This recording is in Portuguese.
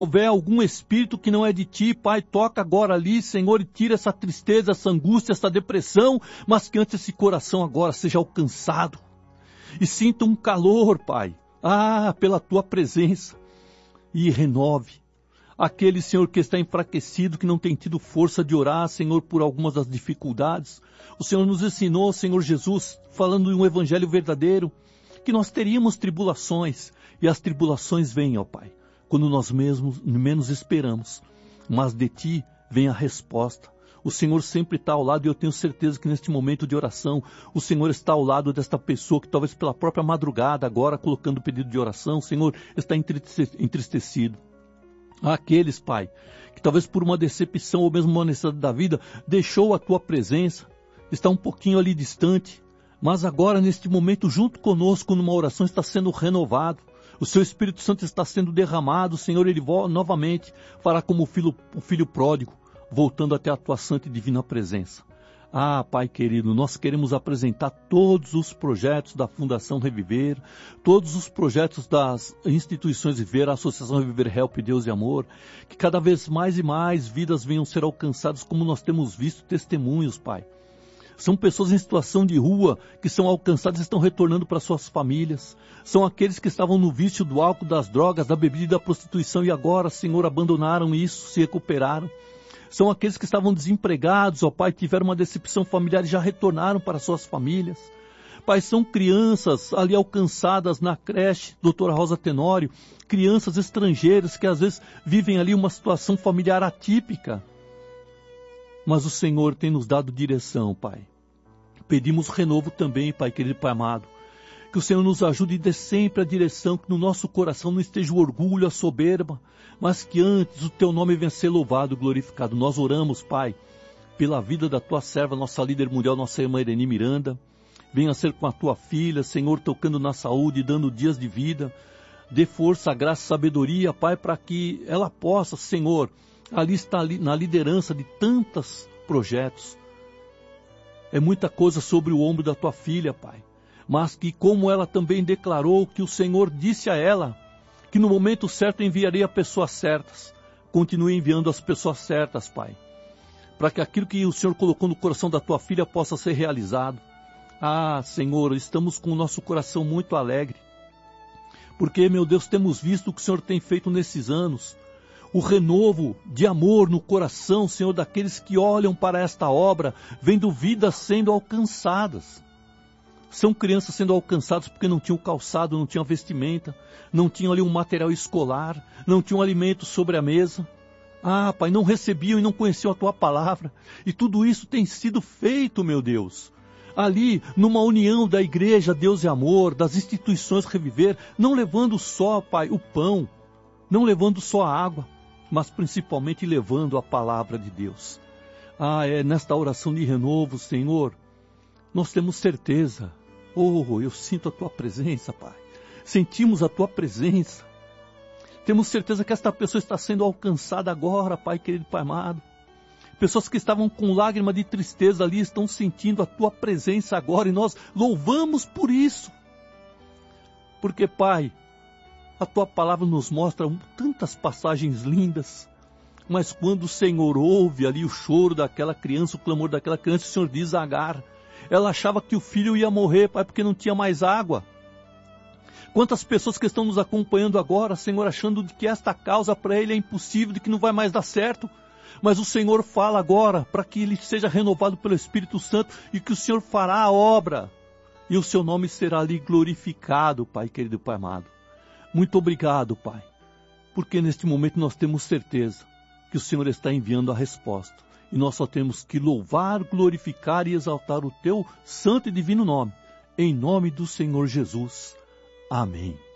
houver algum espírito que não é de ti, Pai, toca agora ali, Senhor, e tira essa tristeza, essa angústia, essa depressão, mas que antes esse coração agora seja alcançado. E sinta um calor, Pai, pela tua presença. E renove aquele, Senhor, que está enfraquecido, que não tem tido força de orar, Senhor, por algumas das dificuldades. O Senhor nos ensinou, Senhor Jesus, falando em um evangelho verdadeiro, que nós teríamos tribulações, e as tribulações vêm, ó Pai, quando nós mesmos menos esperamos. Mas de Ti vem a resposta. O Senhor sempre está ao lado, e eu tenho certeza que neste momento de oração, o Senhor está ao lado desta pessoa que talvez pela própria madrugada, agora colocando o pedido de oração, o Senhor está entristecido. Há aqueles, Pai, que talvez por uma decepção ou mesmo uma necessidade da vida, deixou a Tua presença, está um pouquinho ali distante, mas agora neste momento junto conosco numa oração está sendo renovado. O Seu Espírito Santo está sendo derramado, Senhor, Ele novamente fará como o filho pródigo, voltando até a Tua santa e divina presença. Pai querido, nós queremos apresentar todos os projetos da Fundação Reviver, todos os projetos das instituições Viver, a Associação Reviver Help, Deus e Amor, que cada vez mais e mais vidas venham ser alcançadas, como nós temos visto testemunhos, Pai. São pessoas em situação de rua que são alcançadas e estão retornando para suas famílias. São aqueles que estavam no vício do álcool, das drogas, da bebida e da prostituição e agora, Senhor, abandonaram isso, se recuperaram. São aqueles que estavam desempregados, ó Pai, tiveram uma decepção familiar e já retornaram para suas famílias. Pai, são crianças ali alcançadas na creche, doutora Rosa Tenório, crianças estrangeiras que às vezes vivem ali uma situação familiar atípica. Mas o Senhor tem nos dado direção, Pai. Pedimos renovo também, Pai querido, Pai amado. Que o Senhor nos ajude e dê sempre a direção, que no nosso coração não esteja o orgulho, a soberba, mas que antes o Teu nome venha ser louvado, glorificado. Nós oramos, Pai, pela vida da Tua serva, nossa líder mundial, nossa irmã Irene Miranda. Venha ser com a Tua filha, Senhor, tocando na saúde, dando dias de vida. Dê força, graça, sabedoria, Pai, para que ela possa, Senhor, ali estar na liderança de tantos projetos. É muita coisa sobre o ombro da Tua filha, Pai. Mas que como ela também declarou que o Senhor disse a ela que no momento certo enviaria pessoas certas. Continue enviando as pessoas certas, Pai, para que aquilo que o Senhor colocou no coração da Tua filha possa ser realizado. Senhor, estamos com o nosso coração muito alegre, porque, meu Deus, temos visto o que o Senhor tem feito nesses anos, o renovo de amor no coração, Senhor, daqueles que olham para esta obra, vendo vidas sendo alcançadas. São crianças sendo alcançadas porque não tinham calçado, não tinham vestimenta, não tinham ali um material escolar, não tinham alimento sobre a mesa. Pai, não recebiam e não conheciam a Tua palavra. E tudo isso tem sido feito, meu Deus, ali numa união da igreja Deus e Amor, das instituições Reviver, não levando só, Pai, o pão, não levando só a água, mas principalmente levando a palavra de Deus. Nesta oração de renovo, Senhor, nós temos certeza. Eu sinto a Tua presença, Pai. Sentimos a Tua presença. Temos certeza que esta pessoa está sendo alcançada agora, Pai querido, Pai amado. Pessoas que estavam com lágrima de tristeza ali estão sentindo a Tua presença agora e nós louvamos por isso. Porque, Pai, a Tua palavra nos mostra tantas passagens lindas, mas quando o Senhor ouve ali o choro daquela criança, o clamor daquela criança, o Senhor diz a Agar, ela achava que o filho ia morrer, Pai, porque não tinha mais água. Quantas pessoas que estão nos acompanhando agora, Senhor, achando que esta causa para ele é impossível, de que não vai mais dar certo. Mas o Senhor fala agora para que ele seja renovado pelo Espírito Santo e que o Senhor fará a obra. E o Seu nome será ali glorificado, Pai querido, Pai amado. Muito obrigado, Pai, porque neste momento nós temos certeza que o Senhor está enviando a resposta. E nós só temos que louvar, glorificar e exaltar o Teu santo e divino nome. Em nome do Senhor Jesus. Amém.